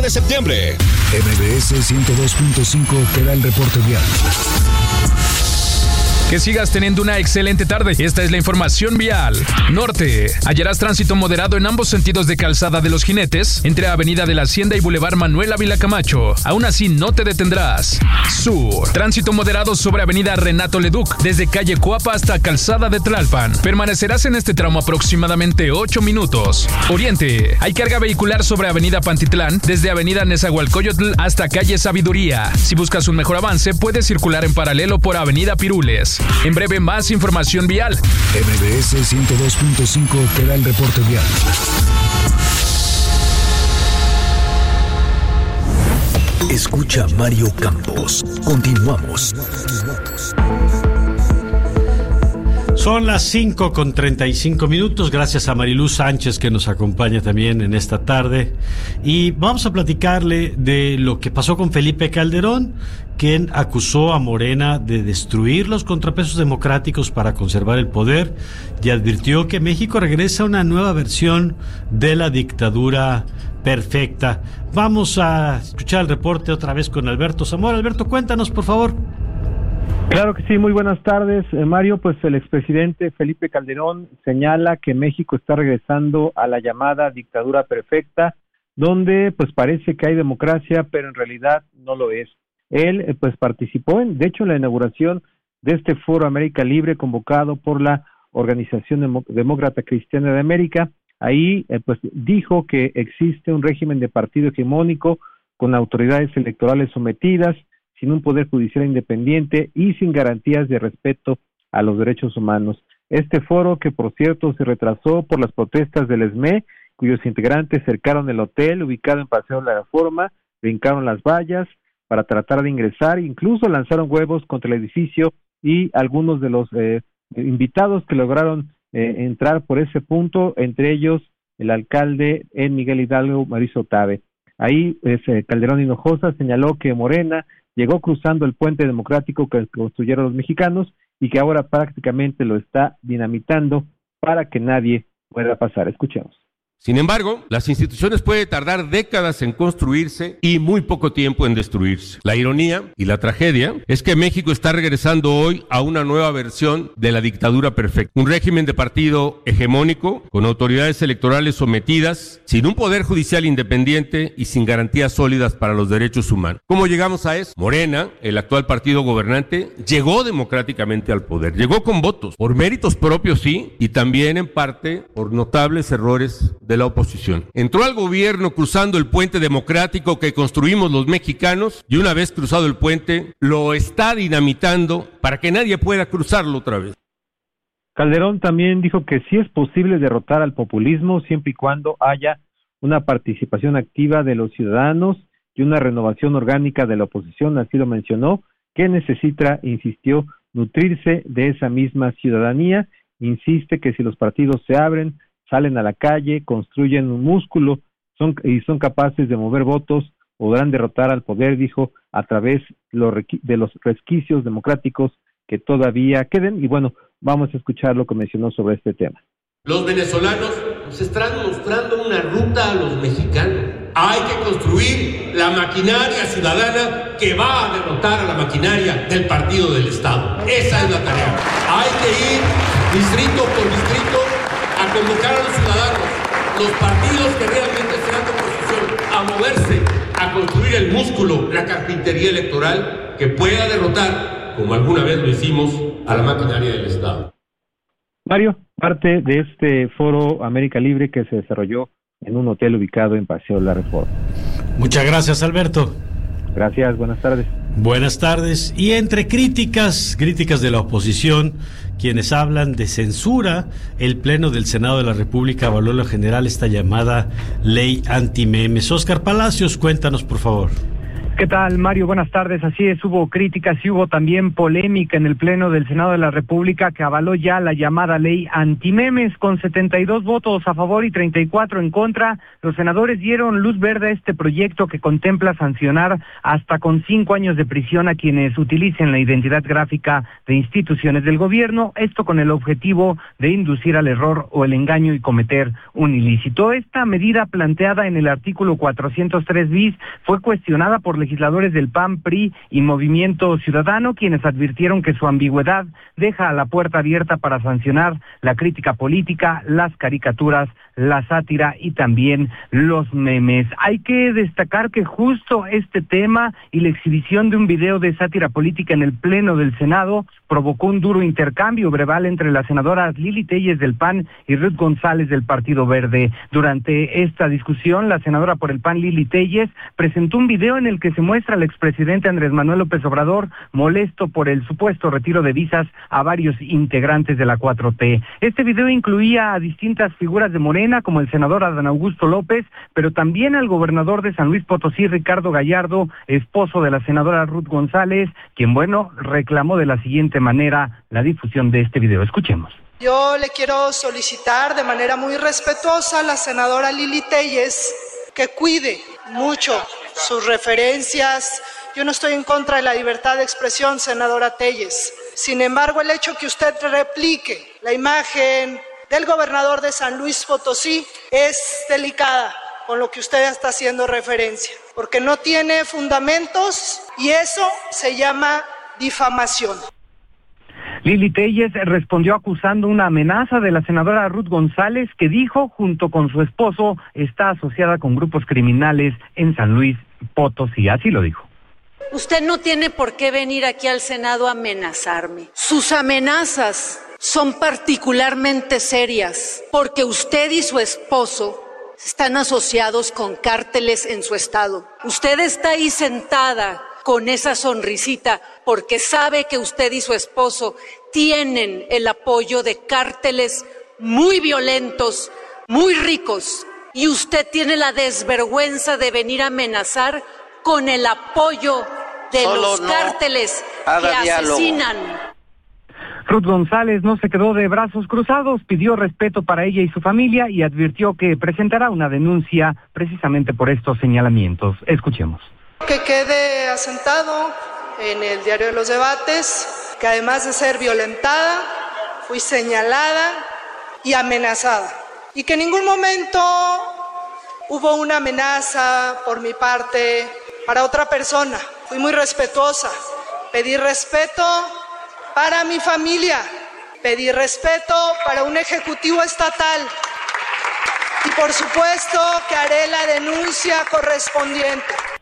de septiembre. MBS 102.5 te da el reporte vial. Que sigas teniendo una excelente tarde. Esta es la información vial. Norte. Hallarás tránsito moderado en ambos sentidos de Calzada de los Jinetes, entre Avenida de la Hacienda y Boulevard Manuel Ávila Camacho. Aún así, no te detendrás. Sur. Tránsito moderado sobre Avenida Renato Leduc, desde Calle Coapa hasta Calzada de Tlalpan. Permanecerás en este tramo aproximadamente 8 minutos. Oriente. Hay carga vehicular sobre Avenida Pantitlán, desde Avenida Nezahualcóyotl hasta Calle Sabiduría. Si buscas un mejor avance, puedes circular en paralelo por Avenida Pirules. En breve, más información vial. MBS 102.5 te da el reporte vial. Escucha Mario Campos. Continuamos. Son las 5:35. Gracias a Mariluz Sánchez, que nos acompaña también en esta tarde. Y vamos a platicarle de lo que pasó con Felipe Calderón, quien acusó a Morena de destruir los contrapesos democráticos para conservar el poder y advirtió que México regresa a una nueva versión de la dictadura perfecta. Vamos a escuchar el reporte otra vez con Alberto Zamora. Alberto, cuéntanos, por favor. Claro que sí, muy buenas tardes, Mario. Pues el expresidente Felipe Calderón señala que México está regresando a la llamada dictadura perfecta, donde pues parece que hay democracia, pero en realidad no lo es. Él pues participó en la inauguración de este Foro América Libre convocado por la Organización Demócrata Cristiana de América. Ahí pues dijo que existe un régimen de partido hegemónico con autoridades electorales sometidas, sin un poder judicial independiente y sin garantías de respeto a los derechos humanos. Este foro, que por cierto se retrasó por las protestas del ESME, cuyos integrantes cercaron el hotel ubicado en Paseo de la Reforma, brincaron las vallas para tratar de ingresar, incluso lanzaron huevos contra el edificio, y algunos de los invitados que lograron entrar por ese punto, entre ellos el alcalde Miguel Hidalgo, Mauricio Tabe. Ahí Calderón Hinojosa señaló que Morena llegó cruzando el puente democrático que construyeron los mexicanos y que ahora prácticamente lo está dinamitando para que nadie pueda pasar. Escuchemos. Sin embargo, las instituciones pueden tardar décadas en construirse y muy poco tiempo en destruirse. La ironía y la tragedia es que México está regresando hoy a una nueva versión de la dictadura perfecta. Un régimen de partido hegemónico, con autoridades electorales sometidas, sin un poder judicial independiente y sin garantías sólidas para los derechos humanos. ¿Cómo llegamos a eso? Morena, el actual partido gobernante, llegó democráticamente al poder. Llegó con votos, por méritos propios sí, y también en parte por notables errores de la oposición. Entró al gobierno cruzando el puente democrático que construimos los mexicanos y una vez cruzado el puente, lo está dinamitando para que nadie pueda cruzarlo otra vez. Calderón también dijo que sí es posible derrotar al populismo siempre y cuando haya una participación activa de los ciudadanos y una renovación orgánica de la oposición. Así lo mencionó, que necesita, insistió, nutrirse de esa misma ciudadanía. Insiste que si los partidos se abren, salen a la calle, construyen un músculo son capaces de mover votos, podrán derrotar al poder, dijo, a través de los resquicios democráticos que todavía queden. Y bueno, vamos a escuchar lo que mencionó sobre este tema. Los venezolanos nos están mostrando una ruta a los mexicanos. Hay que construir la maquinaria ciudadana que va a derrotar a la maquinaria del partido del Estado. Esa es la tarea. Hay que ir distrito por distrito a convocar a los ciudadanos, los partidos que realmente serán de oposición, a moverse, a construir el músculo, la carpintería electoral que pueda derrotar, como alguna vez lo hicimos, a la maquinaria del Estado. Mario, parte de este Foro América Libre que se desarrolló en un hotel ubicado en Paseo de la Reforma. Muchas gracias, Alberto. Gracias, buenas tardes. Buenas tardes. Y entre críticas de la oposición, quienes hablan de censura, el Pleno del Senado de la República avaló en lo general esta llamada ley antimemes. Óscar Palacios, cuéntanos, por favor. ¿Qué tal, Mario? Buenas tardes. Así es, hubo críticas y hubo también polémica en el Pleno del Senado de la República que avaló ya la llamada ley antimemes con 72 votos a favor y 34 en contra. Los senadores dieron luz verde a este proyecto que contempla sancionar hasta con 5 años de prisión a quienes utilicen la identidad gráfica de instituciones del gobierno, esto con el objetivo de inducir al error o el engaño y cometer un ilícito. Esta medida planteada en el artículo 403 bis fue cuestionada por legisladores del PAN, PRI y Movimiento Ciudadano, quienes advirtieron que su ambigüedad deja la puerta abierta para sancionar la crítica política, las caricaturas, la sátira y también los memes. Hay que destacar que justo este tema y la exhibición de un video de sátira política en el Pleno del Senado provocó un duro intercambio verbal entre las senadoras Lili Téllez del PAN y Ruth González del Partido Verde. Durante esta discusión, la senadora por el PAN, Lili Téllez, presentó un video en el que se muestra al expresidente Andrés Manuel López Obrador molesto por el supuesto retiro de visas a varios integrantes de la 4T. Este video incluía a distintas figuras de Morena, como el senador Adán Augusto López, pero también al gobernador de San Luis Potosí, Ricardo Gallardo, esposo de la senadora Ruth González, quien, reclamó de la siguiente manera la difusión de este video. Escuchemos. Yo le quiero solicitar de manera muy respetuosa a la senadora Lili Téllez que cuide mucho sus referencias. Yo no estoy en contra de la libertad de expresión, senadora Téllez. Sin embargo, el hecho que usted replique la imagen del gobernador de San Luis Potosí es delicada con lo que usted está haciendo referencia, porque no tiene fundamentos y eso se llama difamación. Lili Téllez respondió acusando una amenaza de la senadora Ruth González, que dijo, junto con su esposo, está asociada con grupos criminales en San Luis Potosí. Así lo dijo. Usted no tiene por qué venir aquí al Senado a amenazarme. Sus amenazas son particularmente serias, porque usted y su esposo están asociados con cárteles en su estado. Usted está ahí sentada con esa sonrisita porque sabe que usted y su esposo tienen el apoyo de cárteles muy violentos, muy ricos, y usted tiene la desvergüenza de venir a amenazar con el apoyo de los cárteles que asesinan. Ruth González no se quedó de brazos cruzados, pidió respeto para ella y su familia y advirtió que presentará una denuncia precisamente por estos señalamientos. Escuchemos. Que quede asentado en el diario de los debates que además de ser violentada, fui señalada y amenazada. Y que en ningún momento hubo una amenaza por mi parte para otra persona. Fui muy respetuosa, pedí respeto para mi familia, pedí respeto para un ejecutivo estatal y por supuesto que haré la denuncia correspondiente.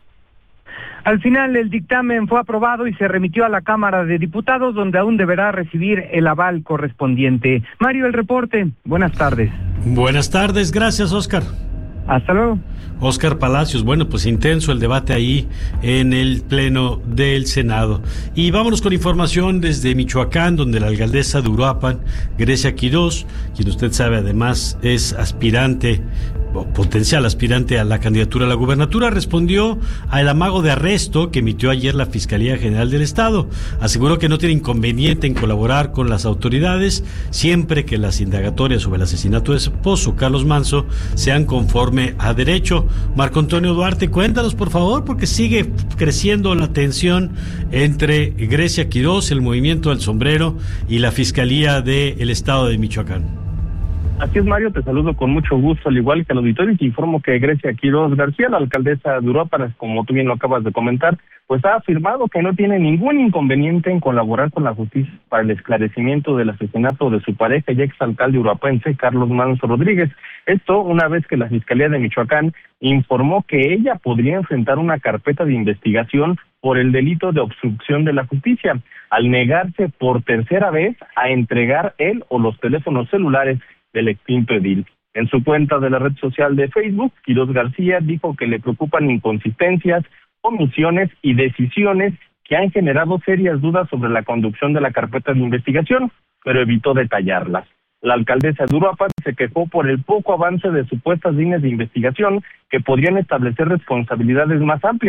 Al final el dictamen fue aprobado y se remitió a la Cámara de Diputados, donde aún deberá recibir el aval correspondiente. Mario, el reporte. Buenas tardes. Buenas tardes, gracias, Oscar. Hasta luego. Oscar Palacios, pues intenso el debate ahí en el Pleno del Senado. Y vámonos con información desde Michoacán, donde la alcaldesa de Uruapan, Grecia Quirós, quien usted sabe además es aspirante o potencial aspirante a la candidatura a la gubernatura, respondió al amago de arresto que emitió ayer la Fiscalía General del Estado. Aseguró que no tiene inconveniente en colaborar con las autoridades siempre que las indagatorias sobre el asesinato de su esposo, Carlos Manso, sean conforme a derecho. Marco Antonio Duarte, cuéntanos por favor, porque sigue creciendo la tensión entre Grecia Quirós, el Movimiento del Sombrero y la Fiscalía del Estado de Michoacán. Así es, Mario, te saludo con mucho gusto, al igual que al auditorio, y te informo que Grecia Quirós García, la alcaldesa de Uruapan, como tú bien lo acabas de comentar, pues ha afirmado que no tiene ningún inconveniente en colaborar con la justicia para el esclarecimiento del asesinato de su pareja y exalcalde uruapense, Carlos Manso Rodríguez. Esto una vez que la Fiscalía de Michoacán informó que ella podría enfrentar una carpeta de investigación por el delito de obstrucción de la justicia, al negarse por tercera vez a entregar él o los teléfonos celulares del extinto edil. En su cuenta de la red social de Facebook, Quirós García dijo que le preocupan inconsistencias, omisiones y decisiones que han generado serias dudas sobre la conducción de la carpeta de investigación, pero evitó detallarlas. La alcaldesa de Uruapan se quejó por el poco avance de supuestas líneas de investigación que podrían establecer responsabilidades más amplias,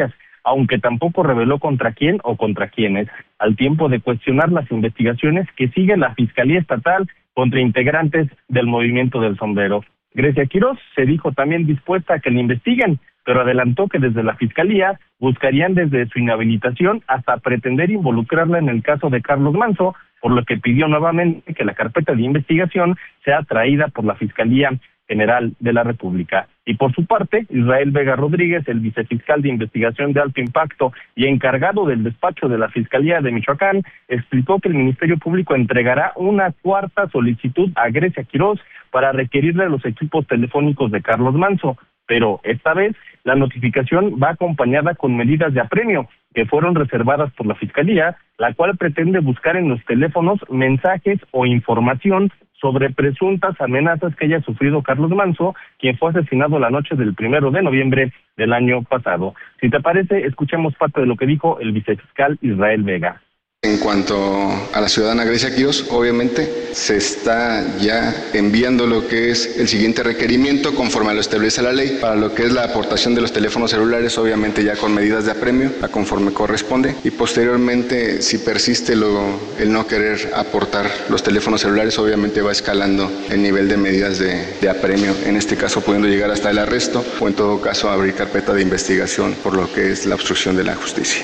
aunque tampoco reveló contra quién o contra quiénes, al tiempo de cuestionar las investigaciones que sigue la Fiscalía Estatal contra integrantes del Movimiento del Sombrero. Grecia Quirós se dijo también dispuesta a que le investiguen, pero adelantó que desde la Fiscalía buscarían desde su inhabilitación hasta pretender involucrarla en el caso de Carlos Manso, por lo que pidió nuevamente que la carpeta de investigación sea traída por la Fiscalía General de la República. Y por su parte, Israel Vega Rodríguez, el vicefiscal de investigación de alto impacto y encargado del despacho de la Fiscalía de Michoacán, explicó que el Ministerio Público entregará una cuarta solicitud a Grecia Quirós para requerirle los equipos telefónicos de Carlos Manso, pero esta vez la notificación va acompañada con medidas de apremio que fueron reservadas por la Fiscalía, la cual pretende buscar en los teléfonos mensajes o información sobre presuntas amenazas que haya sufrido Carlos Manso, quien fue asesinado la noche del 1 de noviembre del año pasado. Si te parece, escuchemos parte de lo que dijo el vicefiscal Israel Vega. En cuanto a la ciudadana Grecia Quirós, obviamente se está ya enviando lo que es el siguiente requerimiento conforme a lo establece la ley para lo que es la aportación de los teléfonos celulares, obviamente ya con medidas de apremio, a conforme corresponde, y posteriormente si persiste el no querer aportar los teléfonos celulares, obviamente va escalando el nivel de medidas de apremio, en este caso pudiendo llegar hasta el arresto o en todo caso abrir carpeta de investigación por lo que es la obstrucción de la justicia.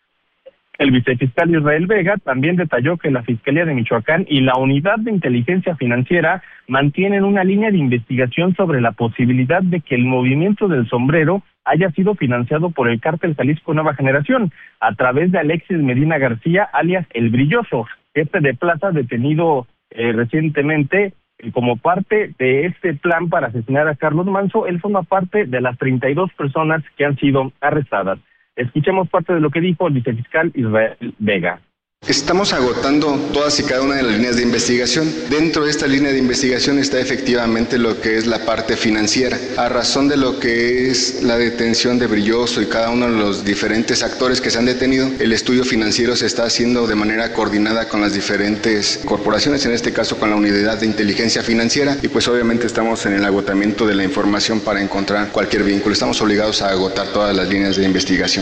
El vicefiscal Israel Vega también detalló que la Fiscalía de Michoacán y la Unidad de Inteligencia Financiera mantienen una línea de investigación sobre la posibilidad de que el Movimiento del Sombrero haya sido financiado por el Cártel Jalisco Nueva Generación a través de Alexis Medina García, alias El Brilloso, jefe de plaza detenido recientemente como parte de este plan para asesinar a Carlos Manso. Él forma parte de las 32 personas que han sido arrestadas. Escuchemos parte de lo que dijo el vicefiscal Israel Vega. Estamos agotando todas y cada una de las líneas de investigación. Dentro de esta línea de investigación está efectivamente lo que es la parte financiera. A razón de lo que es la detención de Brilloso y cada uno de los diferentes actores que se han detenido, el estudio financiero se está haciendo de manera coordinada con las diferentes corporaciones, en este caso con la Unidad de Inteligencia Financiera, y pues obviamente estamos en el agotamiento de la información para encontrar cualquier vínculo. Estamos obligados a agotar todas las líneas de investigación.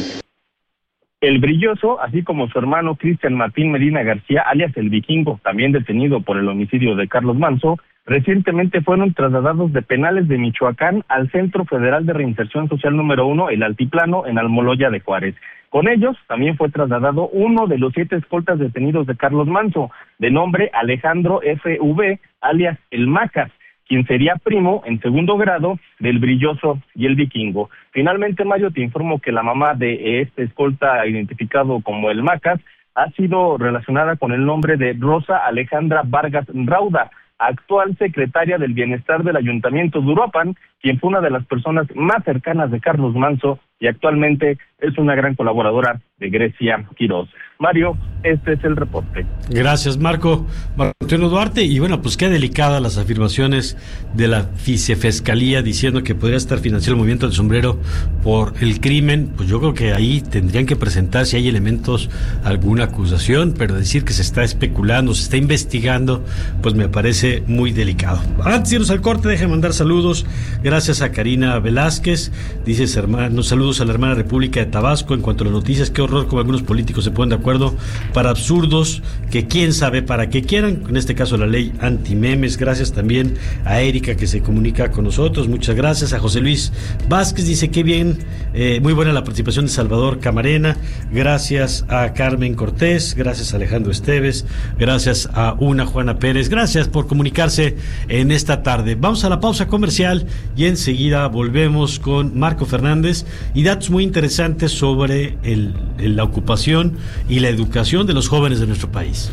El Brilloso, así como su hermano Cristian Martín Medina García, alias El Vikingo, también detenido por el homicidio de Carlos Manso, recientemente fueron trasladados de penales de Michoacán al Centro Federal de Reinserción Social número 1, el Altiplano, en Almoloya de Juárez. Con ellos también fue trasladado uno de los 7 escoltas detenidos de Carlos Manso, de nombre Alejandro F.V., alias El Macas, quien sería primo en segundo grado del Brilloso y el Vikingo. Finalmente, Mario, te informo que la mamá de este escolta identificado como el Macas ha sido relacionada con el nombre de Rosa Alejandra Vargas Rauda, actual secretaria del Bienestar del Ayuntamiento de Uruapan, quien fue una de las personas más cercanas de Carlos Manso y actualmente es una gran colaboradora de Grecia Quirós. Mario, este es el reporte. Gracias, Marco Antonio Duarte. Y bueno, pues qué delicadas las afirmaciones de la Fiscalía diciendo que podría estar financiando el Movimiento del Sombrero por el crimen. Pues yo creo que ahí tendrían que presentar, si hay elementos, alguna acusación, pero decir que se está especulando, se está investigando, pues me parece muy delicado. Antes de irnos al corte, déjenme mandar saludos. Gracias a Karina Velázquez. Dice, saludos a la hermana República de Tabasco. En cuanto a las noticias, qué horror como algunos políticos se ponen de acuerdo para absurdos que quién sabe para qué quieran, en este caso la ley antimemes. Gracias también a Erika que se comunica con nosotros, muchas gracias. A José Luis Vázquez, dice qué bien, muy buena la participación de Salvador Camarena. Gracias a Carmen Cortés, gracias a Alejandro Esteves, gracias a Juana Pérez, gracias por comunicarse en esta tarde. Vamos a la pausa comercial y enseguida volvemos con Marco Fernández y datos muy interesantes sobre la ocupación y la educación de los jóvenes de nuestro país.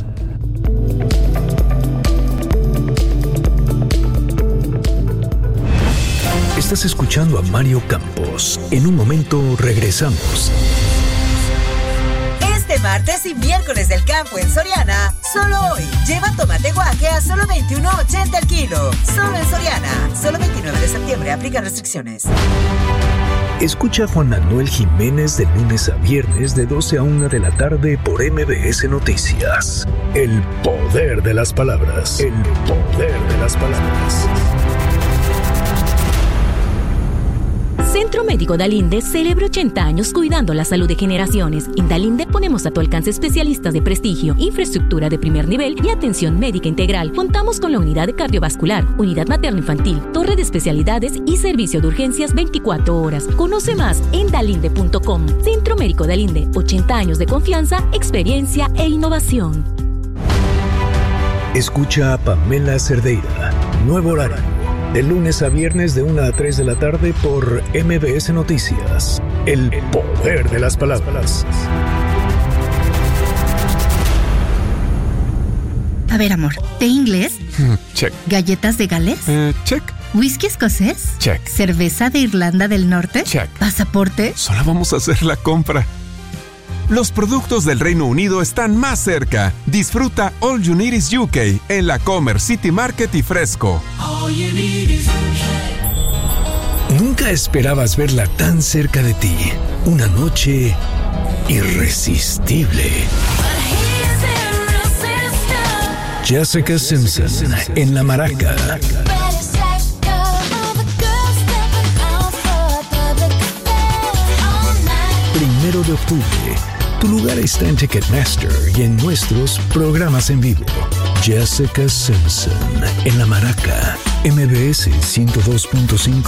Estás escuchando a Mario Campos. En un momento regresamos. Este martes y miércoles del campo en Soriana, solo hoy, lleva tomate guaje a solo $21.80 el kilo. Solo en Soriana, solo 29 de septiembre, aplican restricciones. Escucha a Juan Manuel Jiménez de lunes a viernes de 12 a 1 de la tarde por MBS Noticias. El poder de las palabras. El poder de las palabras. Centro Médico Dalinde celebra 80 años cuidando la salud de generaciones. En Dalinde ponemos a tu alcance especialistas de prestigio, infraestructura de primer nivel y atención médica integral. Contamos con la unidad de cardiovascular, unidad materno-infantil, torre de especialidades y servicio de urgencias 24 horas. Conoce más en dalinde.com. Centro Médico Dalinde, 80 años de confianza, experiencia e innovación. Escucha a Pamela Cerdeira. Nuevo horario. De lunes a viernes de 1 a 3 de la tarde por MBS Noticias. El poder de las palabras. A ver, amor, ¿té inglés? Check. ¿Galletas de Gales? Check. ¿Whisky escocés? Check. ¿Cerveza de Irlanda del Norte? Check. ¿Pasaporte? Solo vamos a hacer la compra. Los productos del Reino Unido están más cerca. Disfruta All You Need Is UK en la Comer City Market y Fresco. Nunca esperabas verla tan cerca de ti. Una noche irresistible. Jessica Simpson en La Maraca. Primero de octubre. Tu lugar está en Ticketmaster y en nuestros programas en vivo. Jessica Simpson en La Maraca. MBS 102.5.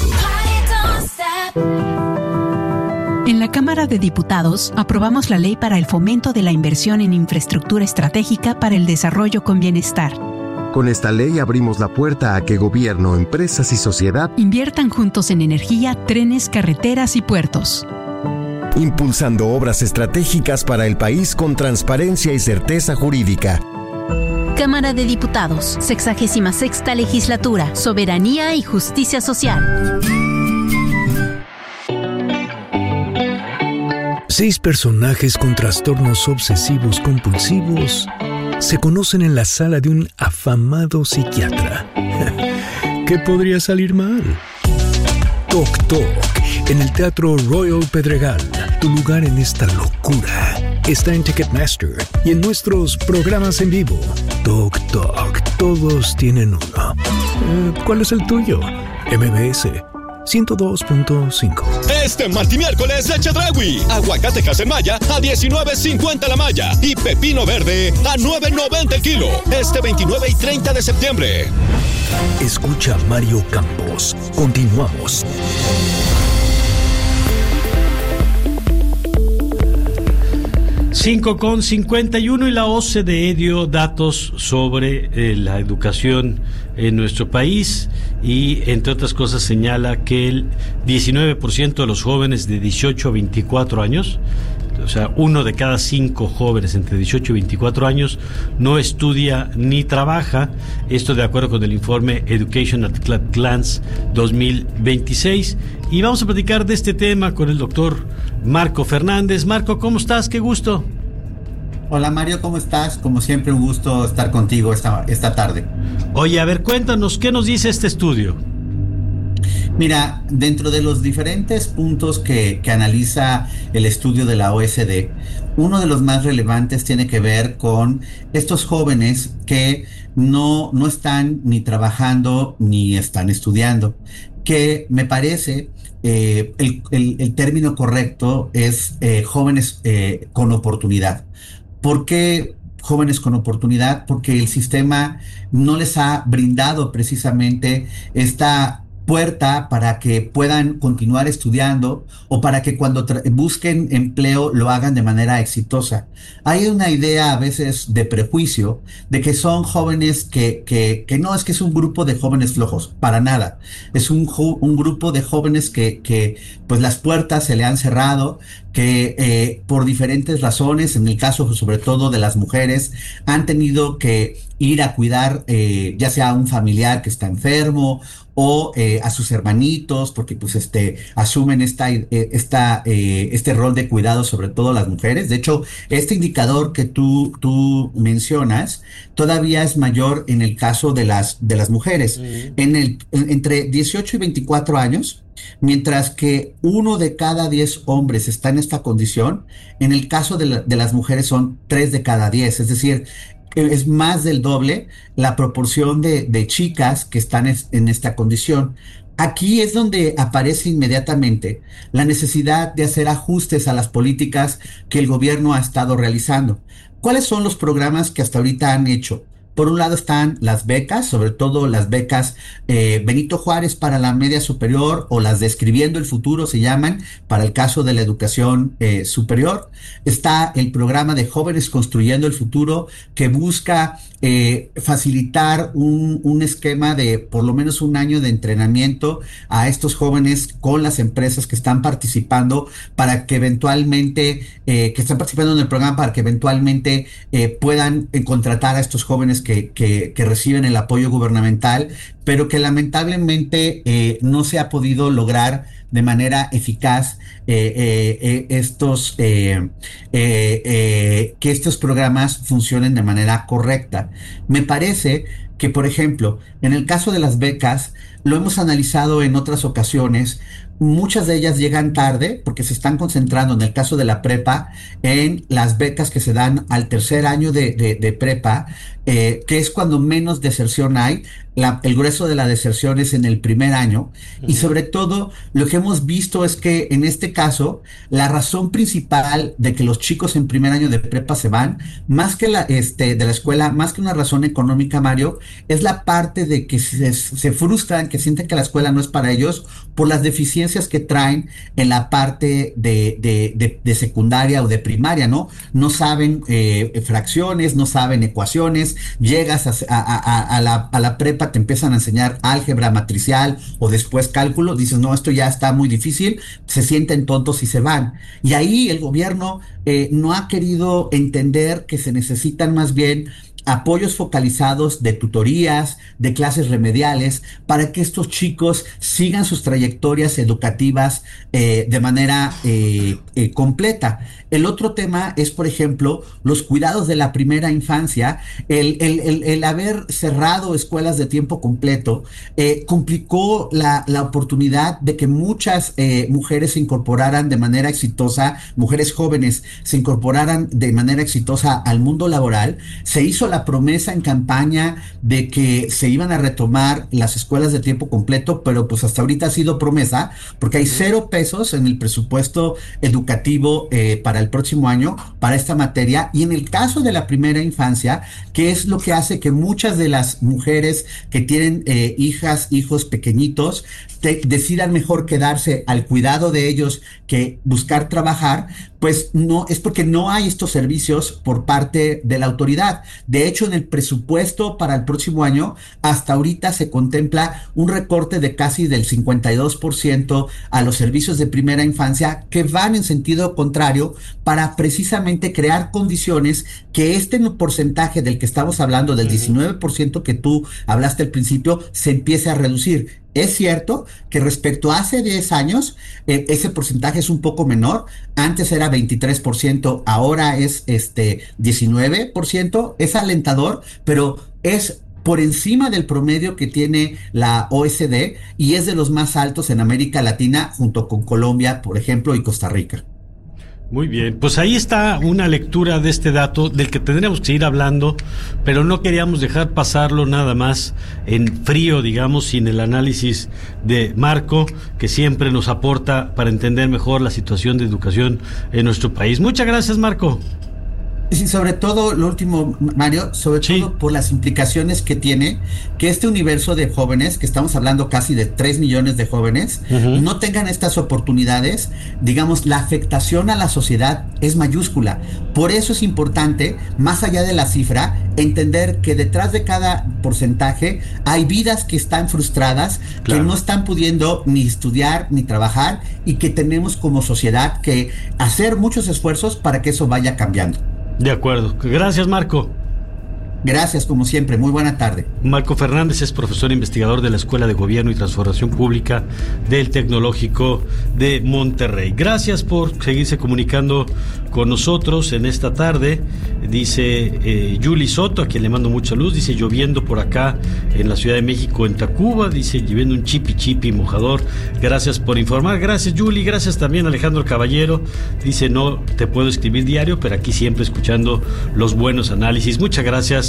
En la Cámara de Diputados aprobamos la ley para el fomento de la inversión en infraestructura estratégica para el desarrollo con bienestar. Con esta ley abrimos la puerta a que gobierno, empresas y sociedad inviertan juntos en energía, trenes, carreteras y puertos. Impulsando obras estratégicas para el país con transparencia y certeza jurídica. Cámara de Diputados, 66ª Legislatura, Soberanía y Justicia Social. 6 personajes con trastornos obsesivos compulsivos se conocen en la sala de un afamado psiquiatra. ¿Qué podría salir mal? Toc Toc, en el Teatro Royal Pedregal. Tu lugar en esta locura está en Ticketmaster y en nuestros programas en vivo. Toc Toc, todos tienen uno. ¿Cuál es el tuyo? MBS 102.5. Este martimiércoles de Chedraui. Aguacatejas en malla a $19.50 la malla y pepino verde a $9.90 el kilo. Este 29 y 30 de septiembre. Escucha Mario Campos. Continuamos. Con 51 y la OCDE dio datos sobre la educación en nuestro país y, entre otras cosas, señala que el 19% de los jóvenes de 18 a 24 años, o sea, 1 de cada 5 jóvenes entre 18 y 24 años no estudia ni trabaja. Esto de acuerdo con el informe Education at Glance 2026. Y vamos a platicar de este tema con el doctor Marco Fernández. Marco, ¿cómo estás? Qué gusto. Hola Mario, ¿cómo estás? Como siempre, un gusto estar contigo esta tarde. Oye, a ver, cuéntanos, ¿qué nos dice este estudio? Mira, dentro de los diferentes puntos que analiza el estudio de la OCDE, uno de los más relevantes tiene que ver con estos jóvenes que no están ni trabajando ni están estudiando, que me parece el término correcto es jóvenes con oportunidad. ¿Por qué jóvenes con oportunidad? Porque el sistema no les ha brindado precisamente esta puerta para que puedan continuar estudiando o para que cuando busquen empleo lo hagan de manera exitosa. Hay una idea a veces de prejuicio de que son jóvenes que no, es que es un grupo de jóvenes flojos, para nada. Es un grupo de jóvenes que pues las puertas se le han cerrado, que por diferentes razones, en el caso sobre todo de las mujeres, han tenido que ir a cuidar ya sea a un familiar que está enfermo o a sus hermanitos, porque pues asumen este rol de cuidado, sobre todo las mujeres. De hecho, este indicador que tú mencionas todavía es mayor en el caso de las mujeres. Entre 18 y 24 años, mientras que 1 de cada 10 hombres está en esta condición, en el caso de las mujeres son 3 de cada 10, es decir, es más del doble la proporción de chicas que están en esta condición. Aquí es donde aparece inmediatamente la necesidad de hacer ajustes a las políticas que el gobierno ha estado realizando. ¿Cuáles son los programas que hasta ahorita han hecho? Por un lado están las becas, sobre todo las becas Benito Juárez para la media superior, o las de Escribiendo el Futuro se llaman, para el caso de la educación superior. Está el programa de Jóvenes Construyendo el Futuro, que busca facilitar un esquema de por lo menos un año de entrenamiento a estos jóvenes con las empresas que están participando, para que eventualmente, que están participando en el programa, para que eventualmente puedan contratar a estos jóvenes que reciben el apoyo gubernamental, pero que lamentablemente no se ha podido lograr de manera eficaz que estos programas funcionen de manera correcta. Me parece que, por ejemplo, en el caso de las becas, lo hemos analizado en otras ocasiones. Muchas de ellas llegan tarde porque se están concentrando, en el caso de la prepa, en las becas que se dan al tercer año de prepa, que es cuando menos deserción hay. El grueso de la deserción es en el primer año. Y sobre todo, lo que hemos visto es que en este caso, la razón principal de que los chicos en primer año de prepa se van, más que de la escuela, más que una razón económica, Mario, es la parte de que se frustran, que sienten que la escuela no es para ellos, por las deficiencias que traen en la parte de secundaria o de primaria, ¿no? No saben fracciones, no saben ecuaciones. Llegas a la prepa, te empiezan a enseñar álgebra matricial o después cálculo, dices, no, esto ya está muy difícil, se sienten tontos y se van. Y ahí el gobierno no ha querido entender que se necesitan más bien apoyos focalizados de tutorías, de clases remediales, para que estos chicos sigan sus trayectorias educativas de manera completa. El otro tema es, por ejemplo, los cuidados de la primera infancia. El haber cerrado escuelas de tiempo completo complicó la oportunidad de que muchas mujeres se incorporaran de manera exitosa, mujeres jóvenes se incorporaran de manera exitosa al mundo laboral. Se hizo la promesa en campaña de que se iban a retomar las escuelas de tiempo completo, pero pues hasta ahorita ha sido promesa, porque hay 0 pesos en el presupuesto educativo para el próximo año para esta materia. Y en el caso de la primera infancia, que es lo que hace que muchas de las mujeres que tienen hijos pequeñitos decidan mejor quedarse al cuidado de ellos que buscar trabajar, pues no es porque no hay estos servicios por parte de la autoridad. De hecho, en el presupuesto para el próximo año, hasta ahorita se contempla un recorte de casi del 52% a los servicios de primera infancia, que van en sentido contrario para precisamente crear condiciones que este porcentaje del que estamos hablando, del 19% que tú hablaste al principio, se empiece a reducir. Es cierto que respecto a hace 10 años, ese porcentaje es un poco menor. Antes era 23%, ahora es 19%. Es alentador, pero es por encima del promedio que tiene la OECD y es de los más altos en América Latina, junto con Colombia, por ejemplo, y Costa Rica. Muy bien, pues ahí está una lectura de este dato del que tendremos que seguir hablando, pero no queríamos dejar pasarlo nada más en frío, digamos, sin el análisis de Marco, que siempre nos aporta para entender mejor la situación de educación en nuestro país. Muchas gracias, Marco. Sí, sobre todo, lo último, Mario, sobre todo por las implicaciones que tiene que este universo de jóvenes, que estamos hablando casi de 3 millones de jóvenes, no tengan estas oportunidades. Digamos, la afectación a la sociedad es mayúscula. Por eso es importante, más allá de la cifra, entender que detrás de cada porcentaje hay vidas que están frustradas, que no están pudiendo ni estudiar ni trabajar, y que tenemos como sociedad que hacer muchos esfuerzos para que eso vaya cambiando. De acuerdo. Gracias, Marco. Gracias, como siempre. Muy buena tarde. Marco Fernández es profesor investigador de la Escuela de Gobierno y Transformación Pública del Tecnológico de Monterrey. Gracias por seguirse comunicando con nosotros en esta tarde. Dice Yuli Soto, a quien le mando mucha luz, dice lloviendo por acá en la Ciudad de México, en Tacuba, dice lloviendo un chipi mojador. Gracias por informar. Gracias, Yuli. Gracias también Alejandro Caballero. Dice, no te puedo escribir diario, pero aquí siempre escuchando los buenos análisis. Muchas gracias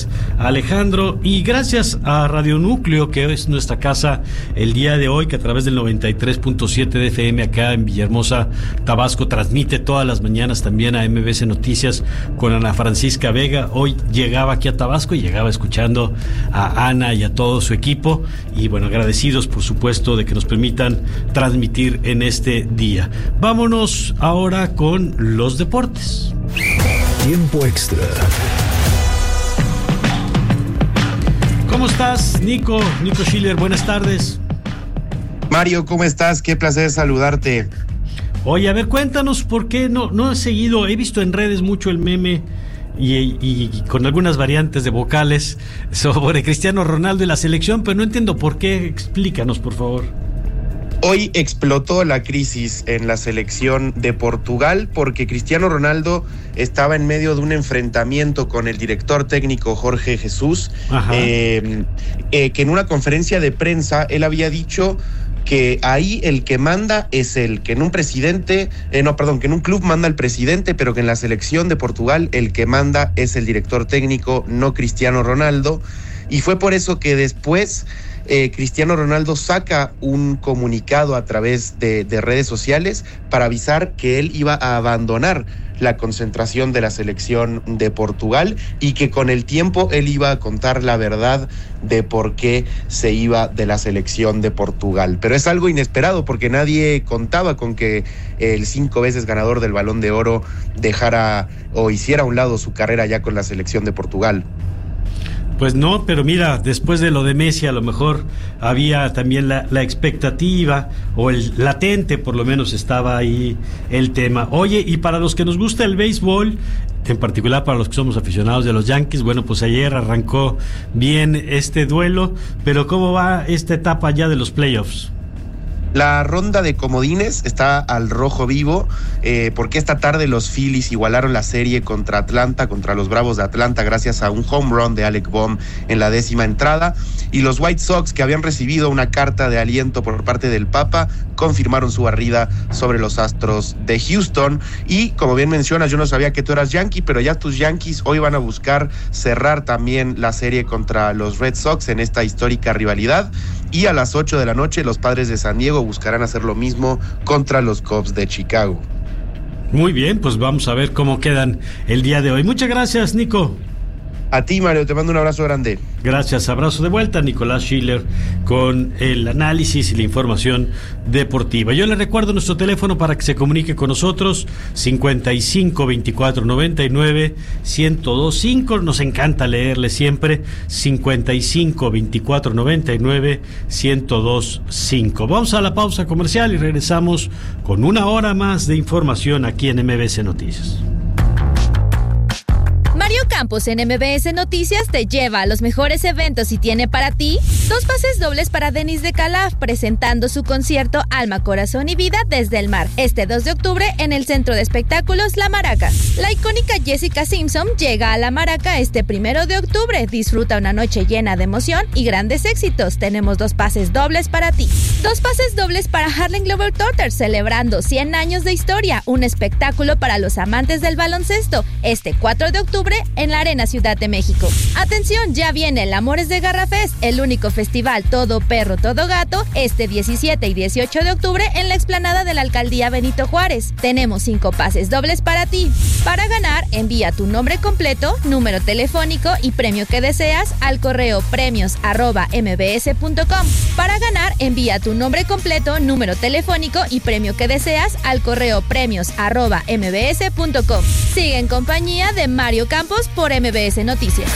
gracias a Alejandro y gracias a Radio Núcleo, que es nuestra casa el día de hoy, que a través del 93.7 de FM acá en Villahermosa, Tabasco, transmite todas las mañanas también a MBC Noticias con Ana Francisca Vega. Hoy llegaba aquí a Tabasco y llegaba escuchando a Ana y a todo su equipo, y bueno, agradecidos por supuesto de que nos permitan transmitir en este día. Vámonos ahora con los deportes. Tiempo extra. ¿Cómo estás, Nico Schiller? Buenas tardes. Mario, ¿cómo estás? Qué placer saludarte. Oye, a ver, cuéntanos por qué no he seguido, he visto en redes mucho el meme y con algunas variantes de vocales sobre Cristiano Ronaldo y la selección, pero no entiendo por qué. Explícanos, por favor. Hoy explotó la crisis en la selección de Portugal porque Cristiano Ronaldo estaba en medio de un enfrentamiento con el director técnico Jorge Jesus, que en una conferencia de prensa él había dicho que ahí el que manda es él, que en un que en un club manda el presidente, pero que en la selección de Portugal el que manda es el director técnico, no Cristiano Ronaldo. Y fue por eso que después Cristiano Ronaldo saca un comunicado a través de redes sociales para avisar que él iba a abandonar la concentración de la selección de Portugal y que con el tiempo él iba a contar la verdad de por qué se iba de la selección de Portugal. Pero es algo inesperado porque nadie contaba con que el 5 veces ganador del Balón de Oro dejara o hiciera a un lado su carrera ya con la selección de Portugal. Pues no, pero mira, después de lo de Messi a lo mejor había también la expectativa, o el latente por lo menos estaba ahí el tema. Oye, y para los que nos gusta el béisbol, en particular para los que somos aficionados de los Yankees, bueno, pues ayer arrancó bien este duelo, pero ¿cómo va esta etapa ya de los playoffs? La ronda de comodines está al rojo vivo, porque esta tarde los Phillies igualaron la serie contra los Bravos de Atlanta, gracias a un home run de Alec Bohm en la 10ª entrada, y los White Sox, que habían recibido una carta de aliento por parte del Papa, confirmaron su barrida sobre los Astros de Houston. Y como bien mencionas, yo no sabía que tú eras Yankee, pero ya tus Yankees hoy van a buscar cerrar también la serie contra los Red Sox en esta histórica rivalidad, y a las 8 de la noche los Padres de San Diego buscarán hacer lo mismo contra los Cubs de Chicago. Muy bien, pues vamos a ver cómo quedan el día de hoy. Muchas gracias, Nico. A ti, Mario, te mando un abrazo grande. Gracias, abrazo de vuelta, Nicolás Schiller, con el análisis y la información deportiva. Yo le recuerdo nuestro teléfono para que se comunique con nosotros, 55 24 99 1025. Nos encanta leerle siempre, 55 24 99 1025. Vamos a la pausa comercial y regresamos con una hora más de información aquí en MBS Noticias. Mario Campos en MBS Noticias te lleva a los mejores eventos y tiene para ti 2 pases dobles para Denis de Calaf presentando su concierto Alma, Corazón y Vida desde el Mar, este 2 de octubre en el Centro de Espectáculos La Maraca. La icónica Jessica Simpson llega a La Maraca este 1 de octubre. Disfruta una noche llena de emoción y grandes éxitos. Tenemos 2 pases dobles para ti. 2 pases dobles para Harlem Globetrotters celebrando 100 años de historia, un espectáculo para los amantes del baloncesto, este 4 de octubre en la Arena Ciudad de México. Atención, ya viene el Amores de Garra Fest, el único festival todo perro, todo gato, este 17 y 18 de octubre en la explanada de la Alcaldía Benito Juárez. Tenemos 5 pases dobles para ti. Para ganar, envía tu nombre completo, número telefónico y premio que deseas al correo premios@mbs.com. Para ganar, envía tu nombre completo, número telefónico y premio que deseas al correo premios@mbs.com. Sigue en compañía de Mario Campos por MBS Noticias.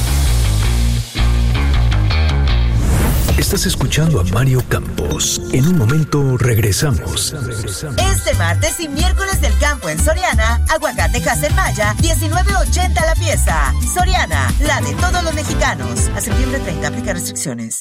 Estás escuchando a Mario Campos. En un momento regresamos. Este martes y miércoles del campo en Soriana, aguacate Hass Maya, $19.80 la pieza. Soriana, la de todos los mexicanos. A septiembre 30, aplica restricciones.